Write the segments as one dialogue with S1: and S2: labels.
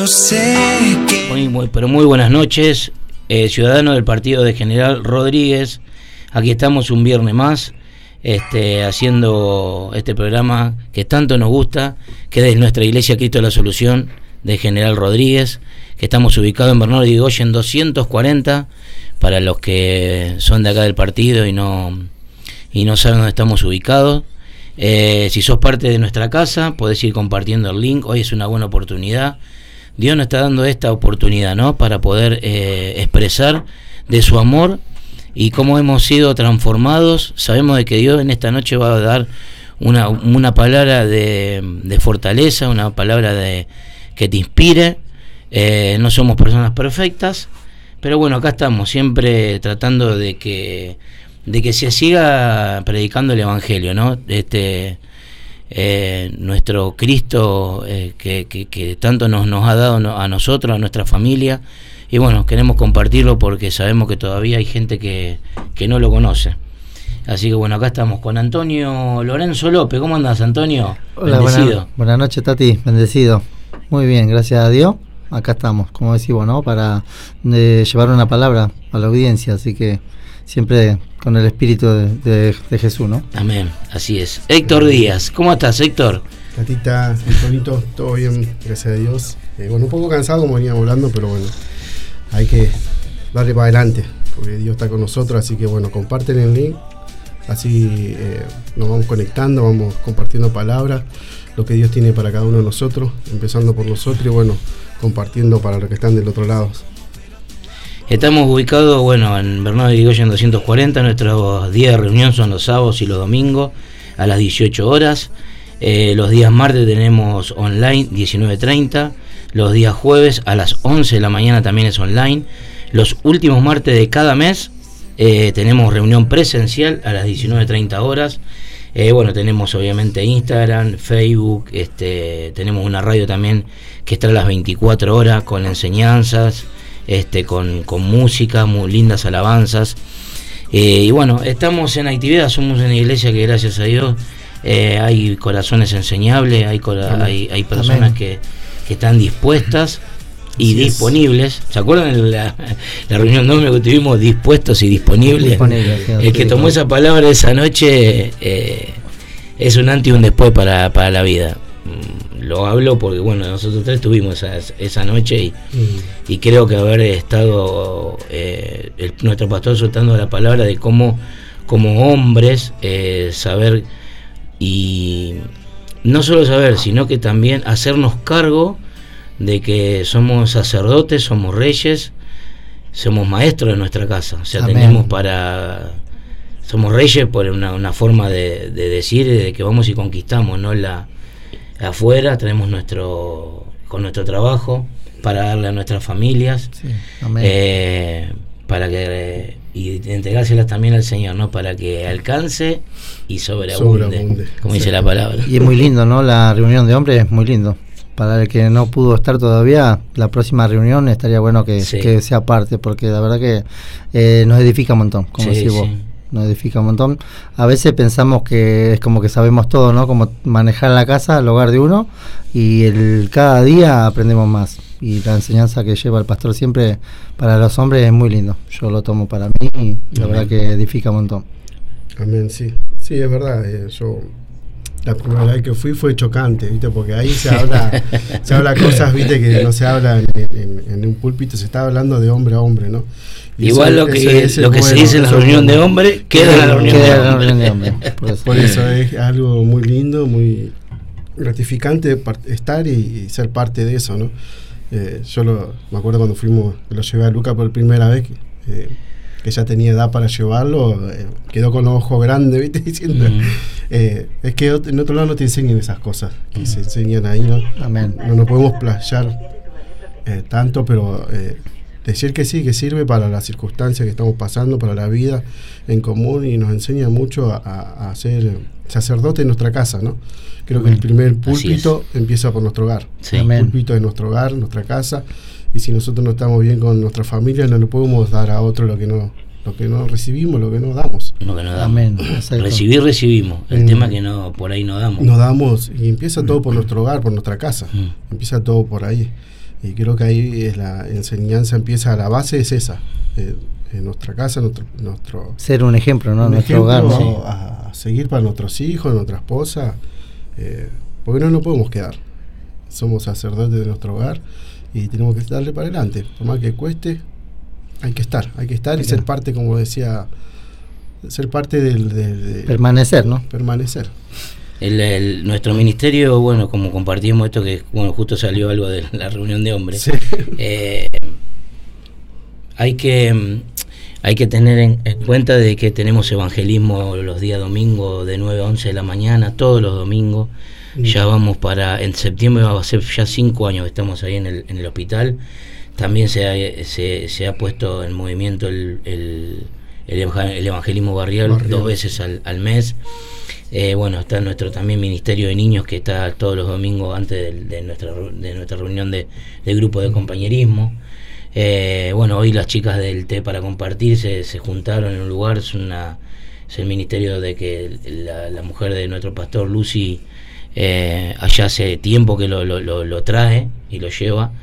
S1: Pero muy buenas noches, ciudadanos del partido de General Rodríguez. Aquí estamos un viernes más, haciendo este programa que tanto nos gusta, que es nuestra Iglesia Cristo de la Solución de General Rodríguez, que estamos ubicados en Bernardo de Irigoyen 240, para los que son de acá del partido y no saben dónde estamos ubicados. Si sos parte de nuestra casa, podés ir compartiendo el link. Hoy es una buena oportunidad. Dios nos está dando esta oportunidad, ¿no?, para poder expresar de su amor y cómo hemos sido transformados. Sabemos de que Dios en esta noche va a dar una palabra de fortaleza, una palabra que te inspire. No somos personas perfectas, pero bueno, acá estamos siempre tratando de que se siga predicando el Evangelio, ¿no? Nuestro Cristo que tanto nos ha dado a nosotros, a nuestra familia, y bueno, queremos compartirlo porque sabemos que todavía hay gente que no lo conoce. Así que bueno, acá estamos con Antonio Lorenzo López. ¿Cómo andas, Antonio?
S2: Hola,
S1: bendecido.
S2: Buenas noches, Tati, bendecido. Muy bien, gracias a Dios. Acá estamos, como decimos, ¿no?, para llevar una palabra a la audiencia, así que siempre con el espíritu de Jesús, ¿no?
S1: Amén, así es. Héctor Díaz, ¿cómo estás, Héctor?
S3: Tatita, Antonito, todo bien, gracias a Dios. Bueno, un poco cansado como veníamos hablando, pero bueno, hay que darle para adelante, porque Dios está con nosotros, así que bueno, comparten el link, así nos vamos conectando, vamos compartiendo palabras, lo que Dios tiene para cada uno de nosotros, empezando por nosotros y bueno, compartiendo para los que están del otro lado.
S1: Estamos ubicados, bueno, en Bernardo de Irigoyen 240. Nuestros días de reunión son los sábados y los domingos a las 18 horas. Los días martes tenemos online 19:30. Los días jueves a las 11 de la mañana también es online. Los últimos martes de cada mes tenemos reunión presencial a las 19:30 horas. Bueno, tenemos obviamente Instagram, Facebook, tenemos una radio también que está a las 24 horas con enseñanzas, con música, muy lindas alabanzas, y bueno, estamos en actividad. Somos una iglesia que gracias a Dios hay corazones enseñables, hay personas que están dispuestas y disponibles. ¿Se acuerdan de la reunión que tuvimos, dispuestos y disponibles? El que tomó esa palabra esa noche es un antes y un después para la vida. Lo hablo porque bueno, nosotros tres tuvimos esa noche y creo que haber estado nuestro pastor soltando la palabra de cómo como hombres saber, y no solo saber, sino que también hacernos cargo de que somos sacerdotes, somos reyes, somos maestros de nuestra casa. O sea, Amén. Somos reyes por una forma de decir, de que vamos y conquistamos, ¿no? Afuera traemos con nuestro trabajo para darle a nuestras familias, sí, para que y entregárselas también al Señor, ¿no?, para que alcance y sobreabunde, como dice la palabra.
S2: Y es muy lindo, ¿no?, la reunión de hombres es muy lindo. Para el que no pudo estar todavía, la próxima reunión estaría bueno que sea parte, porque la verdad que nos edifica un montón, como decís vos. Nos edifica un montón. A veces pensamos que es como que sabemos todo, ¿no?, como manejar la casa, el hogar de uno, y cada día aprendemos más. Y la enseñanza que lleva el pastor siempre para los hombres es muy lindo. Yo lo tomo para mí y la verdad que edifica un montón.
S3: Amén, sí. Sí, es verdad. Yo la primera vez que fui fue chocante, ¿viste? Porque ahí se habla cosas, ¿viste?, que no se habla en un púlpito, se está hablando de hombre a hombre, ¿no? Y
S1: igual lo que se dice en la reunión de hombre queda en la reunión de hombre.
S3: Por eso es algo muy lindo, muy gratificante estar y ser parte de eso, ¿no? Me acuerdo cuando lo llevé a Luca por primera vez, que ya tenía edad para llevarlo, quedó con los ojos grandes, ¿viste? Diciendo, es que en otro lado no te enseñan esas cosas, que se enseñan ahí, ¿no?
S2: Amén.
S3: No nos podemos playar tanto, pero decir que sí, que sirve para las circunstancias que estamos pasando, para la vida en común, y nos enseña mucho a ser sacerdote en nuestra casa, ¿no? Creo que el primer púlpito empieza por nuestro hogar.
S1: Sí.
S3: El púlpito es nuestro hogar, nuestra casa, y si nosotros no estamos bien con nuestra familia, no le podemos dar a otro lo que no recibimos, lo que no damos.
S1: Lo que no damos.
S2: Amén.
S1: Recibimos. El tema que por ahí no damos.
S3: No damos, y empieza todo por nuestro hogar, por nuestra casa. Empieza todo por ahí. Y creo que ahí es la enseñanza, empieza, la base es esa, en nuestra casa, nuestro
S2: ser un ejemplo, ¿no? Nuestro hogar, ¿no?
S3: A seguir para nuestros hijos, nuestra esposa, porque no nos podemos quedar. Somos sacerdotes de nuestro hogar y tenemos que darle para adelante, por más que cueste, hay que estar y ser parte, como decía, ser parte del
S2: permanecer, ¿no?
S3: Permanecer.
S1: Nuestro ministerio, bueno, como compartimos esto, que bueno, justo salió algo de la reunión de hombres, sí. Hay que tener en cuenta de que tenemos evangelismo los días domingos de 9 a 11 de la mañana, todos los domingos. Ya vamos en septiembre va a ser ya 5 años que estamos ahí en el hospital. También se ha puesto en movimiento el evangelismo barrial 2 veces al mes. Bueno, está nuestro también ministerio de niños, que está todos los domingos antes de nuestra reunión de grupo de compañerismo. Bueno, hoy las chicas del Té para Compartir se juntaron en un lugar, es el ministerio de que la mujer de nuestro pastor Lucy allá hace tiempo que lo trae y lo lleva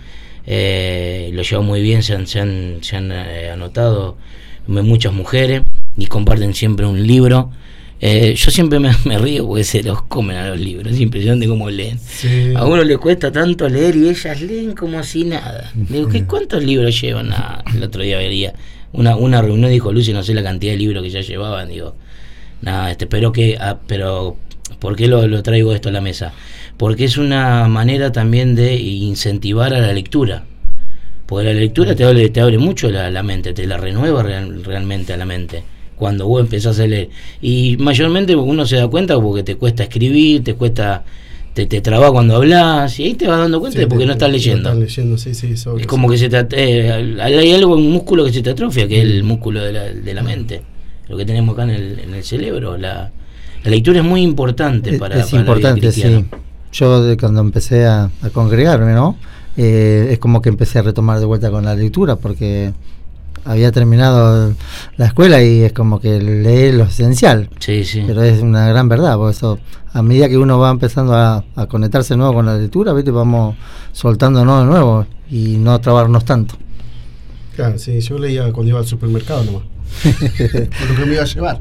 S1: muy bien. Se han anotado muchas mujeres y comparten siempre un libro. Yo siempre me río porque se los comen a los libros, es impresionante cómo leen. Sí. A uno le cuesta tanto leer y ellas leen como si nada. Digo, ¿cuántos libros llevan? El otro día vería una reunión, dijo Lucy, no sé la cantidad de libros que ya llevaban. Digo, pero ¿por qué lo traigo esto a la mesa? Porque es una manera también de incentivar a la lectura. Porque la lectura te abre mucho la mente, te la renueva realmente a la mente cuando vos empezás a leer. Y mayormente uno se da cuenta porque te cuesta escribir, te traba cuando hablas, y ahí te vas dando cuenta de porque no estás leyendo.
S3: Sí,
S1: es como que hay algo, un músculo que se te atrofia, que es el músculo de la mente, lo que tenemos acá en el cerebro. La lectura es muy importante para
S2: importante,
S1: la vida cristiana.
S2: Sí. Yo cuando empecé a congregarme, ¿no? Es como que empecé a retomar de vuelta con la lectura, porque había terminado la escuela y es como que leer lo esencial.
S1: Sí.
S2: Pero es una gran verdad, por eso a medida que uno va empezando a conectarse de nuevo con la lectura, ¿viste? Vamos soltándonos de nuevo y no trabarnos tanto.
S3: Claro, sí, yo leía cuando iba al supermercado nomás. Por lo que me iba a llevar.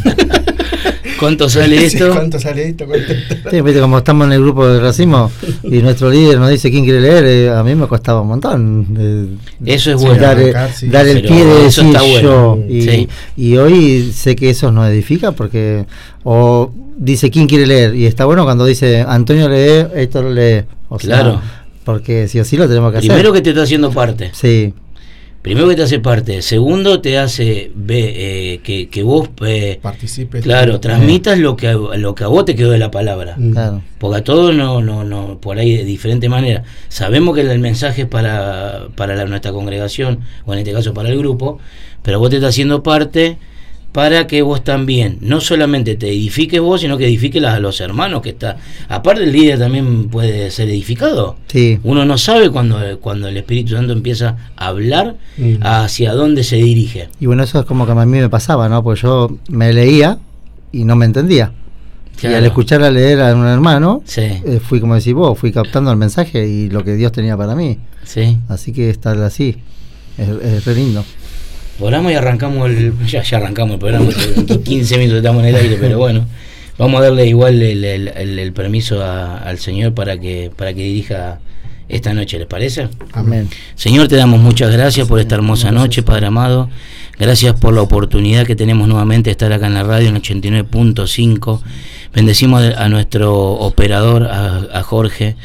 S1: ¿Cuánto sale esto?
S3: ¿Cuánto sale esto?
S2: Sí, viste, como estamos en el grupo de racismo y nuestro líder nos dice quién quiere leer, a mí me costaba un montón.
S1: Eso es bueno.
S2: Dar el pie de decir
S1: bueno.
S2: Yo. Y hoy sé que eso nos edifica porque o dice quién quiere leer, y está bueno cuando dice Antonio lee, esto lo lee. O sea,
S1: claro.
S2: Porque sí o sí lo tenemos que hacer.
S1: Primero que te está haciendo parte.
S2: Sí.
S1: Primero que te hace parte, segundo te hace que vos
S3: participes,
S1: claro, transmitas lo que a vos te quedó de la palabra.
S2: Claro.
S1: Porque a todos no por ahí de diferente manera. Sabemos que el mensaje es para nuestra congregación, o en este caso para el grupo, pero vos te estás haciendo parte para que vos también, no solamente te edifiques vos, sino que edifiques a los hermanos que está. Aparte el líder también puede ser edificado.
S2: Sí.
S1: Uno no sabe cuando el Espíritu Santo empieza a hablar hacia dónde se dirige.
S2: Y bueno, eso es como que a mí me pasaba, ¿no? Porque yo me leía y no me entendía. Claro. Y al escuchar a leer a un hermano, fui, como decís vos, fui captando el mensaje y lo que Dios tenía para mí.
S1: Sí.
S2: Así que estar así es re lindo.
S1: Oramos y arrancamos ya arrancamos el programa, 15 minutos estamos en el aire, pero bueno, vamos a darle igual el permiso al Señor para que dirija esta noche, ¿les parece?
S2: Amén.
S1: Señor, te damos muchas gracias por esta hermosa noche, Padre amado. Gracias por la oportunidad que tenemos nuevamente de estar acá en la radio en 89.5. Bendecimos a nuestro operador, a Jorge.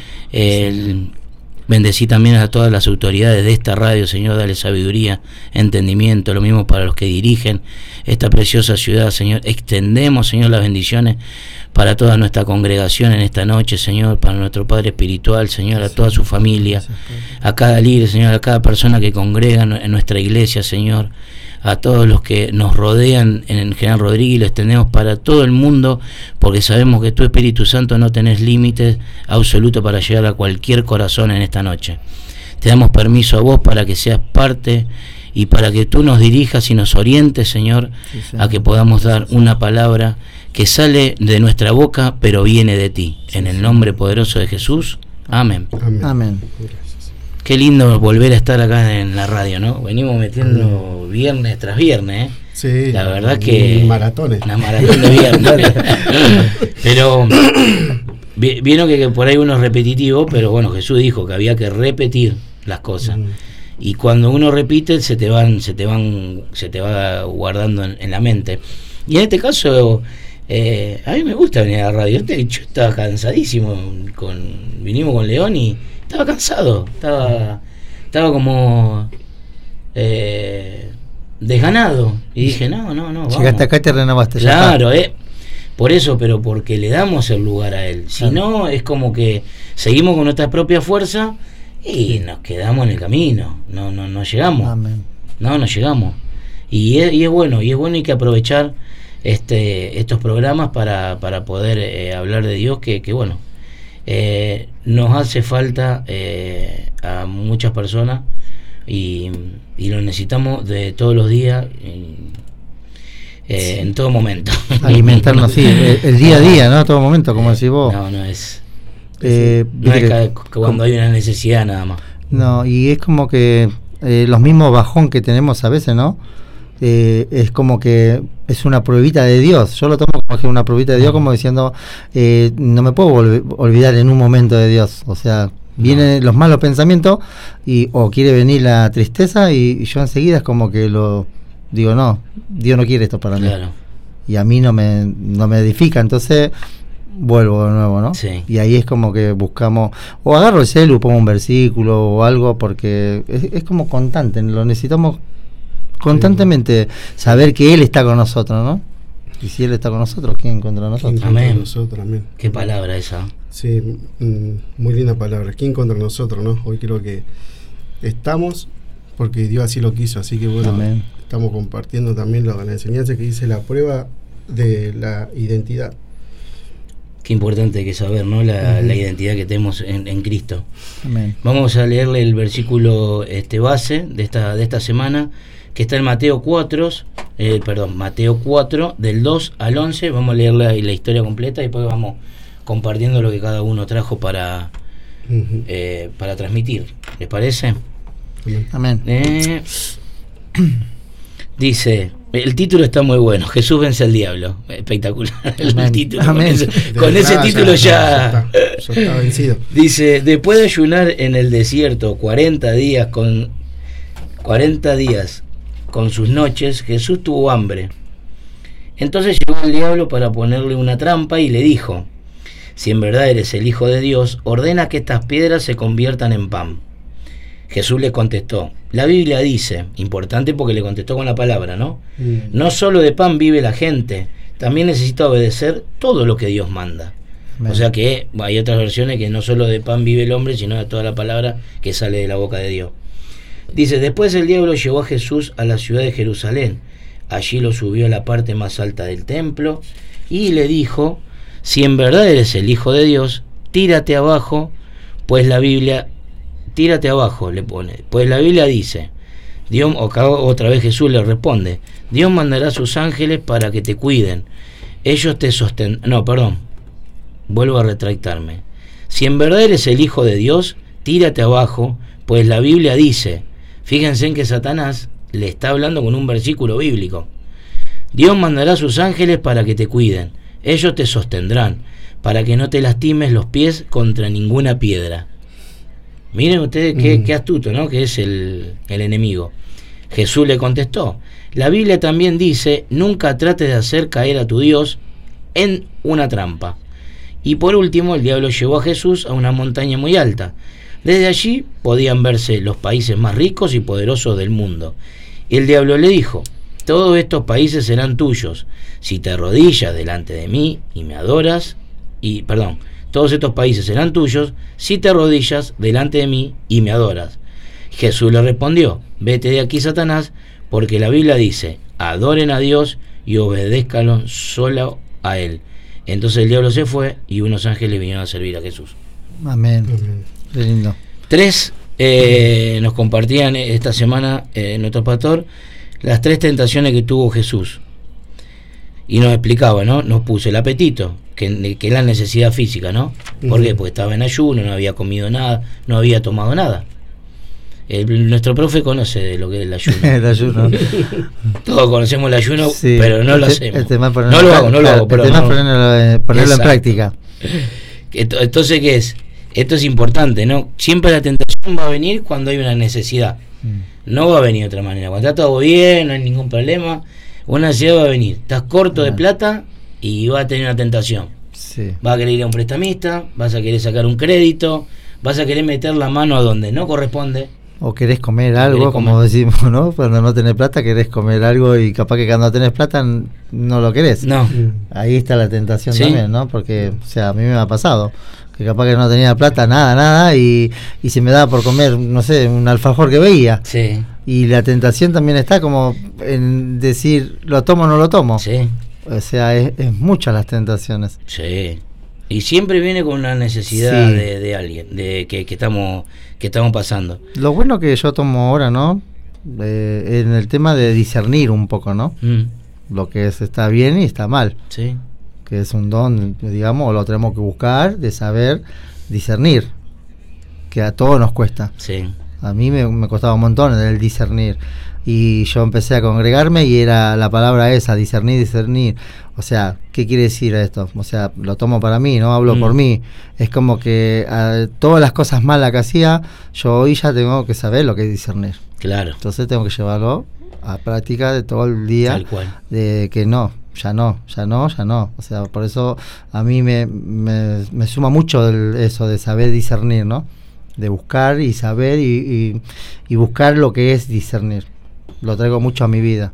S1: Bendecí también a todas las autoridades de esta radio, Señor, dale sabiduría, entendimiento, lo mismo para los que dirigen esta preciosa ciudad, Señor. Extendemos, Señor, las bendiciones para toda nuestra congregación en esta noche, Señor, para nuestro Padre Espiritual, Señor, a toda su familia, a cada líder, Señor, a cada persona que congrega en nuestra iglesia, Señor, a todos los que nos rodean en General Rodríguez, lo extendemos para todo el mundo, porque sabemos que tu Espíritu Santo no tenés límites absolutos para llegar a cualquier corazón en esta noche. Te damos permiso a vos para que seas parte y para que tú nos dirijas y nos orientes, Señor, a que podamos dar una palabra que sale de nuestra boca, pero viene de ti. En el nombre poderoso de Jesús. Amén.
S2: Amén.
S1: Qué lindo volver a estar acá en la radio, ¿no? Venimos metiendo viernes tras viernes, ¿eh?
S3: Sí,
S1: la verdad que...
S3: maratones.
S1: Una maratón de viernes. Pero vieron que por ahí uno es repetitivo, pero bueno, Jesús dijo que había que repetir las cosas. Y cuando uno repite, se te va guardando en la mente. Y en este caso, a mí me gusta venir a la radio. Yo estaba cansadísimo. Vinimos con León y estaba cansado. Estaba como desganado. Y dije, no, vamos.
S2: Llegaste acá y te renovaste.
S1: Claro, por eso, pero porque le damos el lugar a él. Si no, es como que seguimos con nuestra propia fuerza y nos quedamos en el camino. No llegamos.
S2: Amén.
S1: No llegamos. Y es bueno, hay que aprovechar estos programas para poder hablar de Dios, que bueno, nos hace falta a muchas personas y lo necesitamos de todos los días, en todo momento.
S2: Alimentarnos, sí, el día a día, ¿no? A todo momento, como decís vos.
S1: No es cuando hay una necesidad nada más.
S2: No, y es como que los mismos bajón que tenemos a veces, ¿no? Es como que es una pruebita de Dios. Yo lo tomo como que una pruebita de Dios, como diciendo, no me puedo olvidar en un momento de Dios. O sea, vienen los malos pensamientos o quiere venir la tristeza y yo enseguida es como que digo, no, Dios no quiere esto para mí. Y a mí no me edifica, entonces vuelvo de nuevo, ¿no?
S1: Sí.
S2: Y ahí es como que buscamos, o agarro el celu, pongo un versículo o algo, porque es como constante, lo necesitamos constantemente, saber que Él está con nosotros, ¿no? Y si Él está con nosotros, ¿quién contra nosotros?
S1: Amén.
S3: Amén.
S1: Qué palabra esa.
S3: Sí, muy linda palabra. ¿Quién contra nosotros, no? Hoy creo que estamos porque Dios así lo quiso, así que bueno, amén. Estamos compartiendo también la enseñanza que dice la prueba de la identidad.
S1: Qué importante que saber, ¿no? La identidad que tenemos en Cristo.
S2: Amén.
S1: Vamos a leerle el versículo base de esta semana, que está en Mateo 4, del 2 al 11. Vamos a leer la historia completa y después vamos compartiendo lo que cada uno trajo para transmitir. ¿Les parece?
S2: Amén.
S1: Dice, el título está muy bueno, Jesús vence al diablo. Espectacular el título.
S2: Amén.
S1: Con ese título ya
S3: está vencido.
S1: Dice, después de ayunar en el desierto 40 días con sus noches, Jesús tuvo hambre. Entonces llegó el diablo para ponerle una trampa y le dijo, si en verdad eres el Hijo de Dios, ordena que estas piedras se conviertan en pan. Jesús le contestó, la Biblia dice, importante porque le contestó con la palabra, ¿no? No solo de pan vive la gente, también necesita obedecer todo lo que Dios manda. O sea que hay otras versiones que no solo de pan vive el hombre, sino de toda la palabra que sale de la boca de Dios. Dice, después el diablo llevó a Jesús a la ciudad de Jerusalén. Allí lo subió a la parte más alta del templo y le dijo, si en verdad eres el Hijo de Dios, tírate abajo, pues la Biblia... Tírate abajo, le pone. Pues la Biblia dice, Dios, otra vez Jesús le responde, Dios mandará a sus ángeles para que te cuiden. Ellos te sostendrán. No, perdón. Vuelvo a retractarme. Si en verdad eres el Hijo de Dios, tírate abajo, pues la Biblia dice. Fíjense en que Satanás le está hablando con un versículo bíblico. Dios mandará a sus ángeles para que te cuiden. Ellos te sostendrán, para que no te lastimes los pies contra ninguna piedra. Miren ustedes qué astuto, ¿no? Que es el enemigo. Jesús le contestó, la Biblia también dice, nunca trates de hacer caer a tu Dios en una trampa. Y por último, el diablo llevó a Jesús a una montaña muy alta. Desde allí podían verse los países más ricos y poderosos del mundo. Y el diablo le dijo, todos estos países serán tuyos, si te arrodillas delante de mí y me adoras, todos estos países serán tuyos si te arrodillas delante de mí y me adoras. Jesús le respondió, vete de aquí, Satanás, porque la Biblia dice, adoren a Dios y obedézcanlo solo a Él. Entonces el diablo se fue y unos ángeles vinieron a servir a Jesús.
S2: Amén. Qué lindo.
S1: 3 nos compartían esta semana nuestro pastor las 3 tentaciones que tuvo Jesús. Y nos explicaba, ¿no? Nos puso el apetito, que es la necesidad física, ¿no? ¿Por qué? Porque estaba en ayuno, no había comido nada, no había tomado nada. Nuestro profe conoce de lo que es el ayuno.
S2: El ayuno.
S1: Todos conocemos el ayuno,
S2: sí,
S1: pero no lo hacemos.
S2: No lo hago. Pero el tema es ponerlo en práctica.
S1: Entonces, ¿qué es? Esto es importante, ¿no? Siempre la tentación va a venir cuando hay una necesidad. No va a venir de otra manera. Cuando está todo bien, no hay ningún problema, una necesidad va a venir. Estás corto de plata y vas a tener una tentación.
S2: Sí.
S1: Vas a querer ir a un prestamista, vas a querer sacar un crédito, vas a querer meter la mano a donde no corresponde.
S2: O querés comer algo, como decimos, ¿no? Cuando no tenés plata, querés comer algo y capaz que cuando tenés plata no lo querés.
S1: No.
S2: Ahí está la tentación también, ¿no? Porque, o sea, a mí me ha pasado que capaz que no tenía plata, nada, y se me daba por comer, no sé, un alfajor que veía.
S1: Sí.
S2: Y la tentación también está como en decir, ¿lo tomo o no lo tomo?
S1: Sí.
S2: O sea, es muchas las tentaciones.
S1: Sí. Y siempre viene con una necesidad de alguien, de que estamos pasando.
S2: Lo bueno que yo tomo ahora, ¿no? En el tema de discernir un poco, ¿no? Lo que está bien y está mal.
S1: Sí.
S2: Que es un don, digamos, lo tenemos que buscar, de saber discernir, que a todos nos cuesta.
S1: Sí.
S2: A mí me costaba un montón el discernir, y yo empecé a congregarme y era la palabra esa, discernir. O sea, ¿qué quiere decir esto? O sea, lo tomo para mí, no hablo por mí. Es como que todas las cosas malas que hacía, yo hoy ya tengo que saber lo que es discernir.
S1: Claro.
S2: Entonces tengo que llevarlo a práctica de todo el día.
S1: Tal cual.
S2: De que ya no. O sea, por eso a mí me suma mucho eso de saber discernir, ¿no? De buscar y saber y buscar lo que es discernir. Lo traigo mucho a mi vida.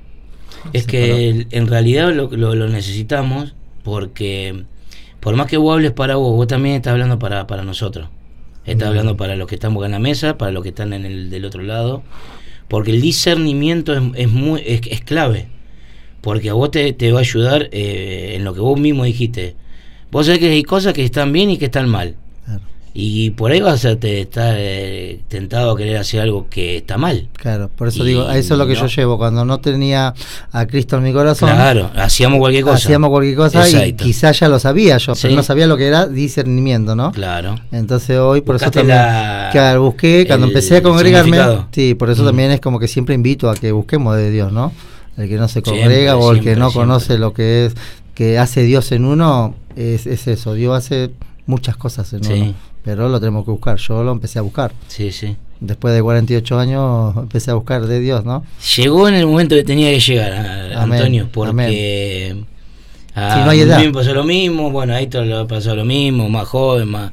S1: Es que en realidad lo necesitamos, porque por más que vos hables para vos también estás hablando para nosotros. Estás hablando para los que estamos acá en la mesa, para los que están del otro lado. Porque el discernimiento es clave. Porque a vos te va a ayudar en lo que vos mismo dijiste. Vos sabés que hay cosas que están bien y que están mal. Claro. Y por ahí vas a estar tentado a querer hacer algo que está mal.
S2: Claro, por eso digo, a eso es lo que yo llevo. Cuando no tenía a Cristo en mi corazón,
S1: claro, hacíamos cualquier cosa.
S2: Exacto. Y quizás ya lo sabía yo, pero no sabía lo que era discernimiento, ¿no?
S1: Claro.
S2: Entonces hoy, por
S1: Buscaste
S2: eso también busqué, cuando empecé a congregarme, sí, por eso también es como que siempre invito a que busquemos de Dios, ¿no? El que no se congrega o el que no conoce lo que es, que hace Dios en uno, es eso. Dios hace muchas cosas en uno, pero lo tenemos que buscar. Yo lo empecé a buscar.
S1: Sí.
S2: Después de 48 años empecé a buscar de Dios, ¿no?
S1: Llegó en el momento que tenía que llegar, Antonio, porque
S2: no hay edad.
S1: A mí me pasó lo mismo, bueno, a Héctor le pasó lo mismo, más joven, más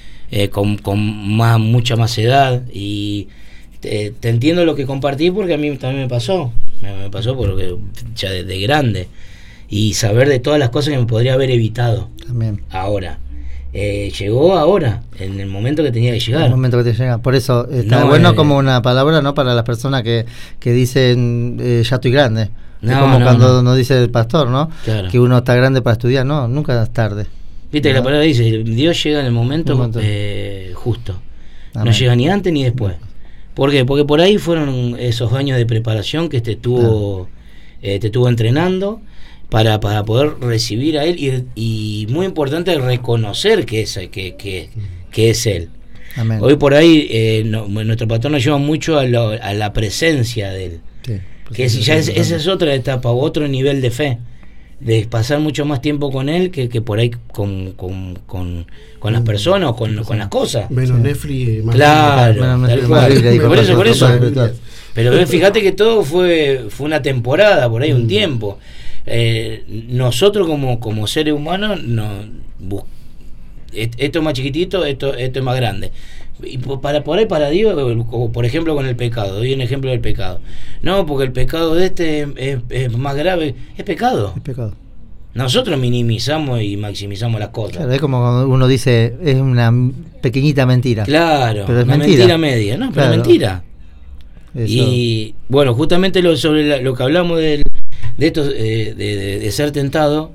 S1: con mucha más edad, y te entiendo lo que compartí, porque a mí también me pasó porque ya de grande, y saber de todas las cosas que me podría haber evitado también ahora. Llegó ahora, en el momento que tenía que llegar.
S2: En el momento que te llega. Por eso está bueno como una palabra, ¿no? Para las personas que dicen ya estoy grande. Como cuando nos dice el pastor, ¿no? Claro. Que uno está grande para estudiar. No, nunca es tarde.
S1: Viste que la palabra dice, Dios llega en el momento justo. Amén. No llega ni antes ni después. ¿Por qué? Porque por ahí fueron esos años de preparación que te estuvo entrenando para poder recibir a él, y muy importante reconocer que es él. Amén. Hoy por ahí nuestro pastor nos lleva mucho a la presencia de él, que esa es otra etapa, otro nivel de fe, de pasar mucho más tiempo con él que por ahí con las personas o con las cosas.
S3: Menos Netflix, más
S1: por eso. Pero fíjate que todo fue una temporada, por ahí un tiempo. Nosotros como seres humanos esto es más chiquitito, esto es más grande, y para Dios, como por ejemplo con el pecado, doy un ejemplo del pecado. No, porque el pecado de es más grave. Es pecado. Nosotros minimizamos y maximizamos las cosas.
S2: Claro, es como cuando uno dice, es una pequeñita mentira.
S1: Claro, pero es una mentira media, ¿no? Pero es mentira. Eso. Y bueno, justamente sobre lo que hablamos de esto, de ser tentado,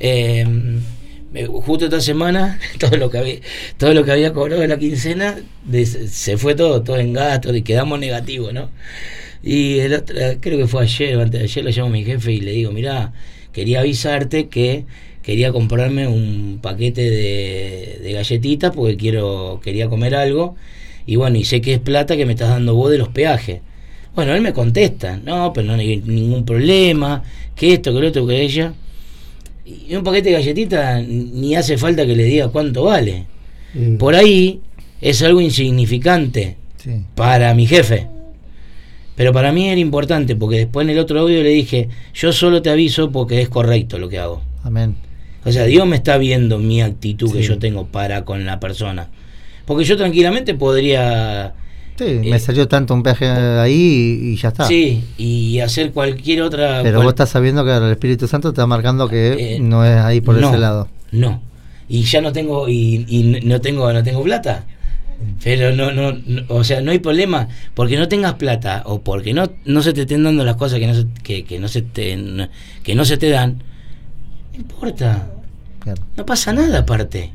S1: justo esta semana todo lo que había cobrado de la quincena se fue todo en gasto, y quedamos negativos, ¿no? Y creo que fue ayer o antes de ayer, lo llamo a mi jefe y le digo, mirá, quería avisarte que quería comprarme un paquete de galletitas porque quería comer algo, y bueno, y sé que es plata que me estás dando vos de los peajes. Bueno, él me contesta, no, pero no hay ningún problema, que esto, que lo otro, que ella. Y un paquete de galletitas ni hace falta que le diga cuánto vale. Por ahí es algo insignificante para mi jefe. Pero para mí era importante, porque después en el otro audio le dije, yo solo te aviso porque es correcto lo que hago.
S2: Amén.
S1: O sea, Dios me está viendo mi actitud que yo tengo para con la persona. Porque yo tranquilamente podría...
S2: me salió tanto un peaje ahí y ya está.
S1: Sí, y hacer cualquier otra...
S2: Pero vos estás sabiendo que el Espíritu Santo te está marcando que no es ahí por ese lado.
S1: No. Y ya no tengo no tengo plata. Pero no, o sea, no hay problema porque no tengas plata o porque no se te estén dando las cosas que no se te dan. No importa. Claro. No pasa nada aparte.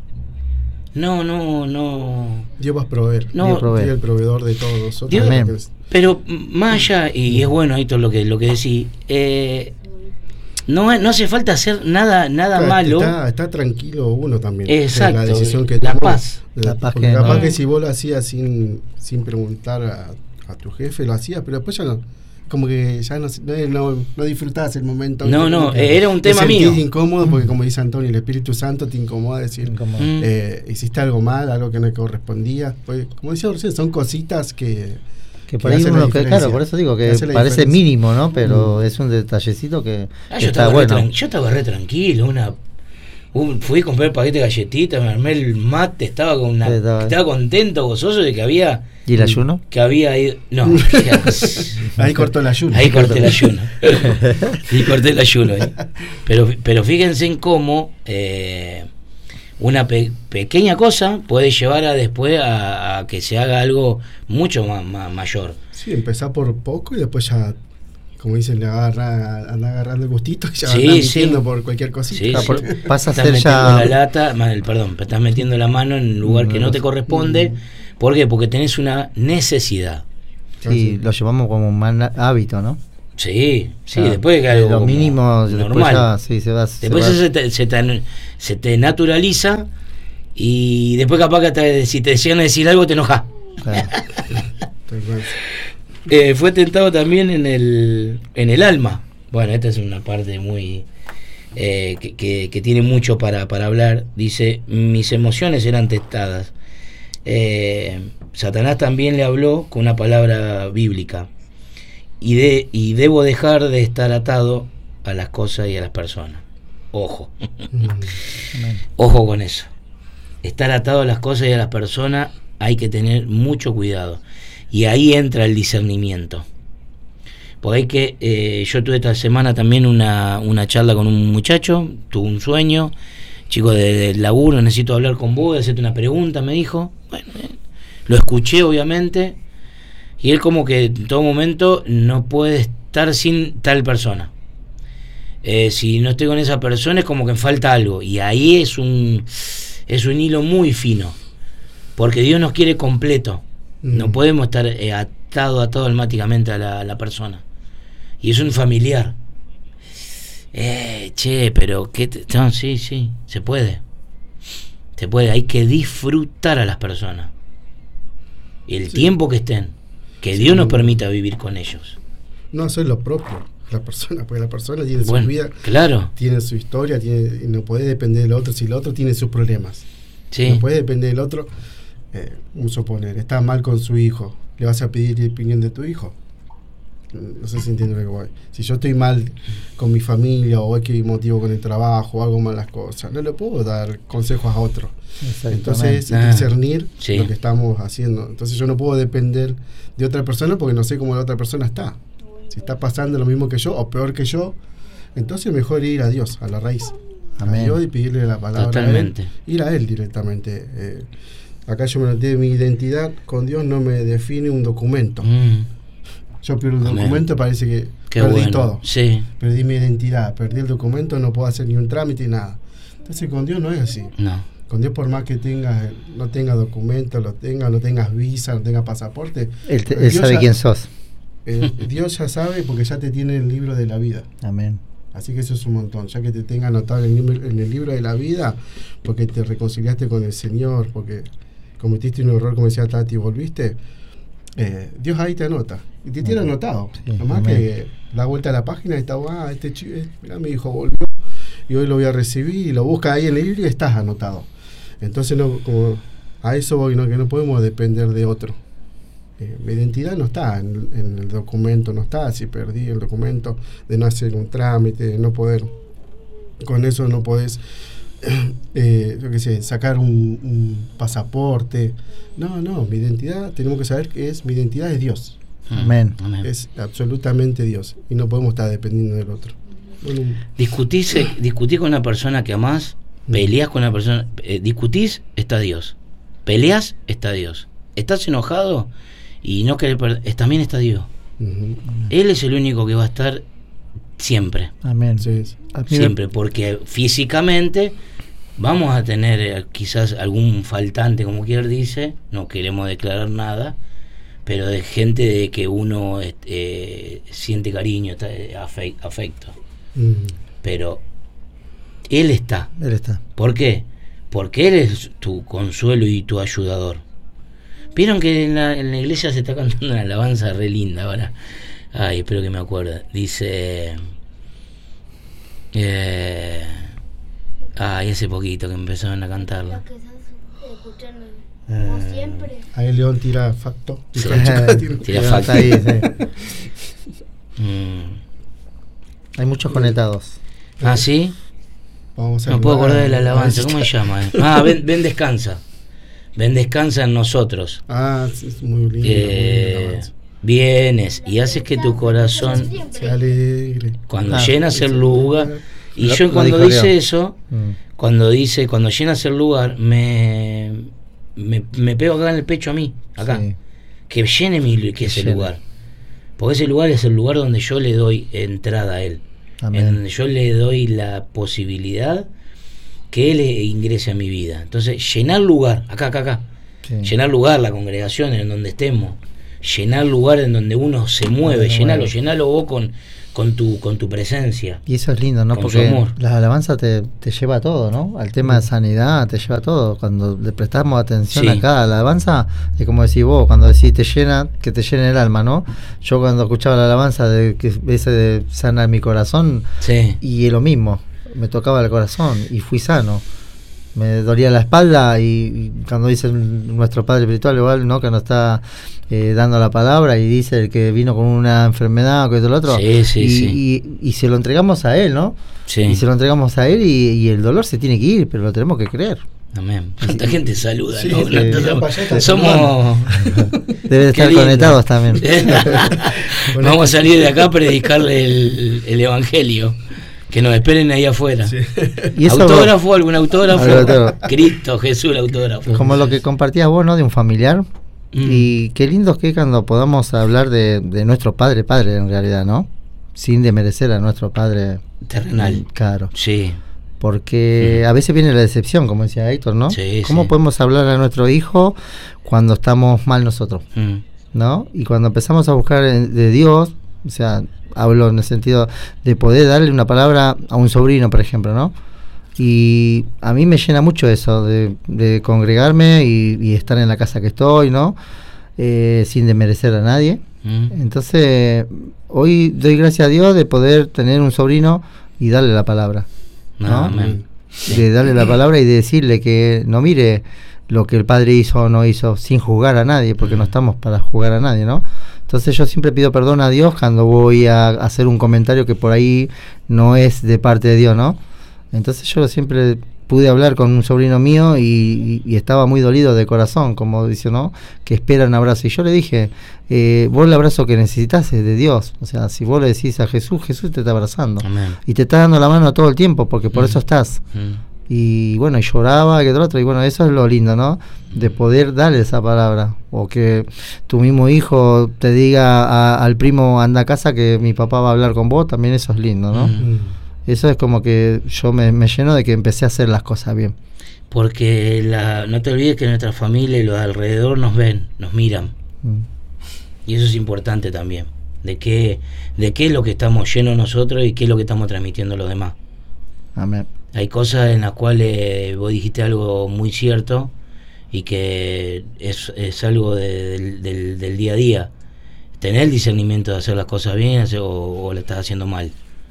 S1: No.
S3: Dios va a proveer.
S1: No,
S3: Dios es el proveedor de todos nosotros.
S1: Dios, pero más allá, y es bueno esto lo que decís, no hace falta hacer nada malo.
S3: Está tranquilo uno también.
S1: Exacto.
S3: La decisión que
S1: la
S3: tomó,
S1: paz.
S3: Porque capaz que si vos lo hacías sin preguntar a tu jefe, lo hacías, pero después ya no. Como que ya no disfrutabas el momento.
S1: Era un tema mío.
S3: Te incómodo porque, como dice Antonio, el Espíritu Santo te incomoda decir, hiciste algo mal, algo que no correspondía. Pues, como decía recién, son cositas que
S2: por ahí uno, claro, por eso digo que parece mínimo, ¿no? Pero es un detallecito que está bueno.
S1: Yo estaba re tranquilo, fui a comprar el paquete de galletitas, me armé el mate, estaba contento, gozoso de que había...
S2: ¿Y el ayuno?
S1: Que había ido... No.
S3: Ahí cortó el ayuno.
S1: Ahí corté el ayuno. Pero fíjense en cómo una pequeña cosa puede llevar después a que se haga algo mucho más mayor.
S3: Sí, empezar por poco y después ya... Como dicen, anda agarrando el gustito y ya
S1: anda
S3: metiendo por cualquier cosita.
S2: Pasa a ser ya...
S1: estás metiendo la mano en un lugar que no te corresponde. ¿Por qué? Porque tenés una necesidad.
S2: Sí, lo llevamos como un mal hábito, ¿no?
S1: Sí, después que algo
S2: lo mínimo
S1: normal.
S2: Después
S1: se te naturaliza y después capaz que si te llegan a decir algo te enojas. Claro. Fue tentado también en el alma. Bueno, esta es una parte muy que tiene mucho para hablar. Dice, mis emociones eran testadas. Satanás también le habló con una palabra bíblica. Y debo dejar de estar atado a las cosas y a las personas. Ojo. Ojo con eso. Estar atado a las cosas y a las personas hay que tener mucho cuidado. Y ahí entra el discernimiento. Porque hay que... yo tuve esta semana también una charla con un muchacho, tuve un sueño, chico del laburo, necesito hablar con vos, hacerte una pregunta, me dijo. Bueno, lo escuché obviamente, y él como que en todo momento no puede estar sin tal persona. Si no estoy con esa persona es como que falta algo, y ahí es un hilo muy fino, porque Dios nos quiere completo. No podemos estar atado automáticamente a la persona. Y es un familiar. Pero no, sí, se puede. Se puede, hay que disfrutar a las personas. El tiempo que estén. Que Dios nos permita vivir con ellos.
S3: No hacer lo propio, la persona, porque la persona tiene su vida,
S1: claro,
S3: tiene su historia, y no puede depender del otro si el otro tiene sus problemas.
S1: Sí.
S3: No puede depender del otro. Vamos a suponer, está mal con su hijo, ¿le vas a pedir la opinión de tu hijo? No sé si entiendo lo que voy. Si yo estoy mal con mi familia o hay que motivo con el trabajo o hago mal las cosas, no le puedo dar consejos a otro. Entonces es discernir lo que estamos haciendo. Entonces yo no puedo depender de otra persona porque no sé cómo la otra persona está. Si está pasando lo mismo que yo o peor que yo, entonces mejor ir a Dios, a la raíz. Amén. A Dios y pedirle la palabra.
S1: Totalmente.
S3: A él, ir a Él directamente. Acá yo me noté, mi identidad con Dios no me define un documento. Yo pierdo el documento, parece que perdí todo. Sí. Perdí mi identidad, perdí el documento, no puedo hacer ni un trámite ni nada. Entonces con Dios no es así.
S1: No.
S3: Con Dios, por más que no tengas documento, no tengas visa, no tengas pasaporte,
S2: Él sabe quién sos.
S3: Dios ya sabe porque ya te tiene el libro de la vida.
S2: Amén.
S3: Así que eso es un montón, ya que te tenga anotado en el libro de la vida, porque te reconciliaste con el Señor, porque cometiste un error, como decía Tati, volviste, Dios ahí te anota. Y te tiene anotado.
S2: Sí,
S3: Nomás que da vuelta a la página y está, este chico, mirá, mi hijo volvió y hoy lo voy a recibir, y lo busca ahí en la Biblia y estás anotado. Entonces, no, como a eso voy, ¿no? Que no podemos depender de otro. Mi identidad no está en el documento, no está. Si perdí el documento, de no hacer un trámite, de no poder, con eso no podés, yo qué sé, sacar un pasaporte. No, mi identidad, tenemos que saber que mi identidad es Dios.
S2: Amén.
S3: Es absolutamente Dios, y no podemos estar dependiendo del otro. Bueno,
S1: Discutís con una persona que amás, peleás con una persona, discutís, está Dios. Peleás, está Dios. Estás enojado y no querés también está Dios. Él es el único que va a estar siempre.
S2: Amén.
S3: Sí.
S1: Siempre, porque físicamente vamos a tener quizás algún faltante, como quien dice, no queremos declarar nada, pero de gente de que uno siente cariño, afecto. Pero Él está. ¿Por qué? Porque Él es tu consuelo y tu ayudador. Vieron que en la iglesia se está cantando una alabanza re linda ahora. Ay, espero que me acuerde. Dice... hace poquito que empezaron a cantarla.
S4: Lo que estás escuchando como siempre.
S3: Ahí León tira facto.
S1: Sí. Tira facto.
S2: Ahí, sí. Hay muchos conectados.
S1: ¿Ah, sí?
S3: Vamos a
S1: No puedo acordar de la alabanza. ¿Cómo se llama? Ven descansa. Ven descansa en nosotros.
S3: Es muy lindo.
S1: Vienes y haces que tu corazón
S3: se alegre.
S1: Cuando llenas el lugar. Y yo cuando dice eso, cuando llenas el lugar, me pego acá en el pecho a mí, acá. Sí. Que llene ese lugar. Porque ese lugar es el lugar donde yo le doy entrada a Él. En donde yo le doy la posibilidad que Él ingrese a mi vida. Entonces, llenar lugar, acá. Sí. Llenar lugar, la congregación en donde estemos. Llenar lugar en donde uno se mueve. Llenalo vos con tu presencia.
S2: Y eso es lindo, ¿no? Porque la alabanza te lleva a todo, ¿no? Al tema de sanidad, te lleva a todo. Cuando le prestamos atención a cada alabanza, es como decís vos, cuando decís que te llene el alma, ¿no? Yo cuando escuchaba la alabanza de sana mi corazón, y es lo mismo, me tocaba el corazón y fui sano. Me dolía la espalda y cuando dice nuestro Padre Espiritual igual, ¿no? Que nos está dando la palabra y dice el que vino con una enfermedad o que todo lo otro, y se lo entregamos a Él, ¿no? Sí. Y se lo entregamos a Él y el dolor se tiene que ir, pero lo tenemos que creer.
S1: Amén. Tanta gente saluda,
S3: sí,
S1: ¿no?
S2: Somos deben estar conectados también.
S1: Vamos a salir de acá a predicarle el evangelio. Que nos esperen ahí afuera. Sí. ¿Y eso autógrafo? ¿Algún autógrafo? Cristo, Jesús, el autógrafo.
S2: Como lo que compartías vos, ¿no? De un familiar. Y qué lindo es que cuando podamos hablar de nuestro padre en realidad, ¿no? Sin desmerecer a nuestro Padre
S1: terrenal.
S2: Claro.
S1: Sí.
S2: Porque a veces viene la decepción, como decía Héctor, ¿no?
S1: Sí,
S2: ¿Cómo podemos hablar a nuestro hijo cuando estamos mal nosotros? ¿No? Y cuando empezamos a buscar de Dios, o sea, hablo en el sentido de poder darle una palabra a un sobrino, por ejemplo, ¿no? Y a mí me llena mucho eso, de congregarme y estar en la casa que estoy, ¿no? Sin desmerecer a nadie. Entonces, hoy doy gracias a Dios de poder tener un sobrino y darle la palabra, ¿no? De darle la palabra y de decirle que no mire lo que el Padre hizo o no hizo, sin juzgar a nadie, porque no estamos para juzgar a nadie, ¿no? Entonces yo siempre pido perdón a Dios cuando voy a hacer un comentario que por ahí no es de parte de Dios, ¿no? Entonces yo siempre pude hablar con un sobrino mío y estaba muy dolido de corazón, como dice, ¿no? Que espera un abrazo. Y yo le dije, vos el abrazo que necesitas es de Dios. O sea, si vos le decís a Jesús, Jesús te está abrazando. Amén. Y te está dando la mano todo el tiempo, porque por eso estás. Y bueno, y lloraba, que otro, y bueno, eso es lo lindo, ¿no? De poder darle esa palabra, o que tu mismo hijo te diga al primo, anda a casa que mi papá va a hablar con vos, también eso es lindo, ¿no? Eso es como que yo me lleno de que empecé a hacer las cosas bien.
S1: Porque no te olvides que nuestra familia y los alrededor nos ven, nos miran. Y eso es importante también, de qué es lo que estamos llenos nosotros y qué es lo que estamos transmitiendo a los demás.
S2: Amén.
S1: Hay cosas en las cuales vos dijiste algo muy cierto, y que es algo del día a día. Tener el discernimiento de hacer las cosas bien o lo estás haciendo mal.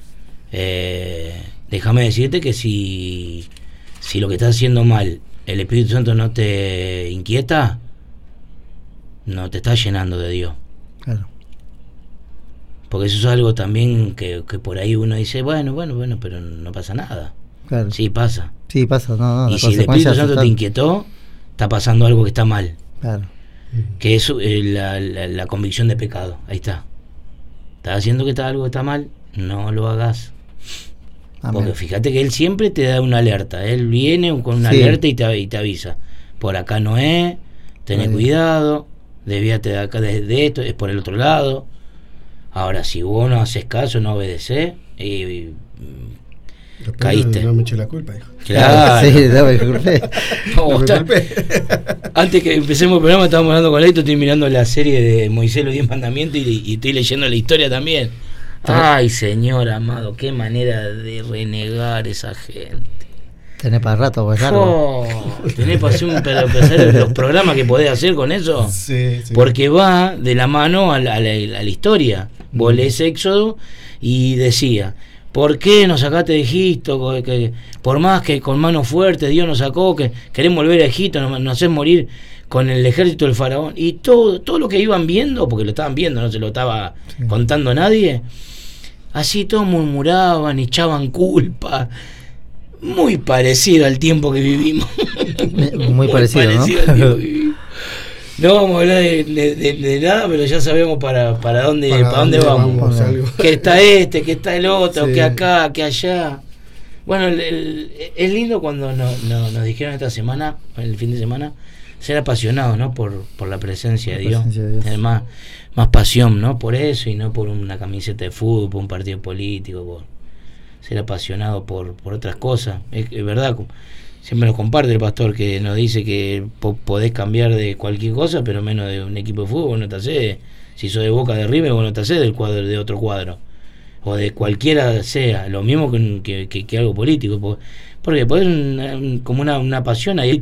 S1: Déjame decirte que si lo que estás haciendo mal, el Espíritu Santo no te inquieta, no te está llenando de Dios.
S2: Claro.
S1: Porque eso es algo también que por ahí uno dice, bueno, pero no pasa nada.
S2: Claro.
S1: Sí pasa.
S2: Sí, pasa, no.
S1: Y si el Espíritu Santo te inquietó, está pasando algo que está mal.
S2: Claro.
S1: Que es la convicción de pecado. Ahí está. Estás haciendo algo que está mal, no lo hagas. Amén. Porque fíjate que Él siempre te da una alerta. Él viene con una alerta y te avisa. Por acá no es, tenés cuidado, desvíate de acá de esto, es por el otro lado. Ahora, si vos no haces caso, no obedeces, caíste.
S3: No me eché la culpa, hijo.
S1: Claro.
S2: Sí, no me culpé.
S1: Antes que empecemos el programa estábamos hablando con Leito, estoy mirando la serie de Moisés los 10 mandamientos y estoy leyendo la historia también. Ay, Señor amado, qué manera de renegar esa gente.
S2: Tenés para rato, pues largo.
S1: Tenés para hacer los programas que podés hacer con eso.
S3: Sí.
S1: Porque va de la mano a la historia. Vos lees Éxodo y decía, ¿por qué nos sacaste de Egipto? Que por más que con manos fuertes Dios nos sacó, que queremos volver a Egipto, nos haces morir con el ejército del faraón. Y todo lo que iban viendo, porque lo estaban viendo, no se lo estaba contando nadie, así todos murmuraban, echaban culpa. Muy parecido al tiempo que vivimos.
S2: Muy parecido, ¿no?
S1: No vamos a hablar de nada, pero ya sabemos para dónde vamos. Que está que está el otro, que acá, que allá. Bueno, es lindo cuando nos dijeron esta semana, el fin de semana, ser apasionados, ¿no? Por la presencia de Dios. Tener más pasión, ¿no? Por eso y no por una camiseta de fútbol, por un partido político, por ser apasionado por otras cosas. Es verdad, siempre nos comparte el pastor que nos dice que podés cambiar de cualquier cosa, pero menos de un equipo de fútbol. No te haces, si sos de Boca, de River, no te haces del cuadro de otro cuadro, o de cualquiera sea, lo mismo que algo político, porque podés como una pasión ahí